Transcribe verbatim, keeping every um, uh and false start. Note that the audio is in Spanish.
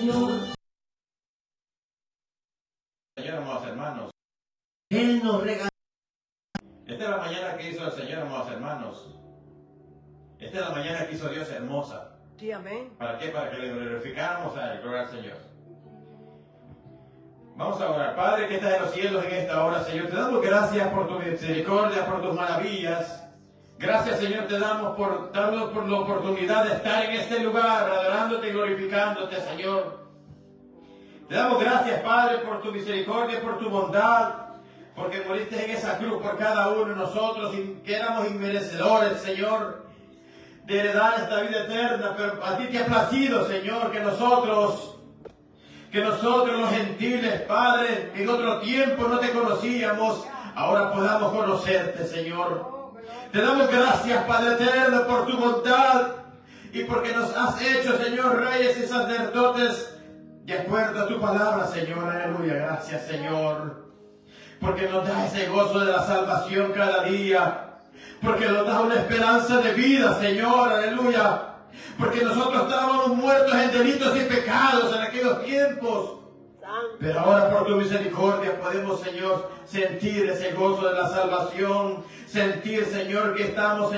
Señor. Señor, amados hermanos. Él nos regaló. Esta es la mañana que hizo el Señor, amados hermanos. Esta es la mañana que hizo Dios hermosa. Sí, amén. ¿Para qué? Para que le glorificáramos a Él, gloria al Señor. Vamos a orar. Padre que estás en los cielos en esta hora, Señor, te damos gracias por tu misericordia, por tus maravillas. Gracias, Señor, te damos por darnos por la oportunidad de estar en este lugar, adorándote y glorificándote, Señor. Te damos gracias, Padre, por tu misericordia, por tu bondad, porque moriste en esa cruz por cada uno de nosotros, y que éramos inmerecedores, Señor, de heredar esta vida eterna, pero a ti te ha placido, Señor, que nosotros, que nosotros los gentiles, Padre, que en otro tiempo no te conocíamos, ahora podamos conocerte, Señor. Te damos gracias, Padre eterno, por tu bondad y porque nos has hecho, Señor, reyes y sacerdotes de acuerdo a tu palabra, Señor. Aleluya. Gracias, Señor, porque nos da ese gozo de la salvación cada día, porque nos da una esperanza de vida, Señor. Aleluya. Porque nosotros estábamos muertos en delitos y pecados en aquellos tiempos. Pero ahora por tu misericordia podemos, Señor, sentir ese gozo de la salvación. Sentir, Señor, que estamos en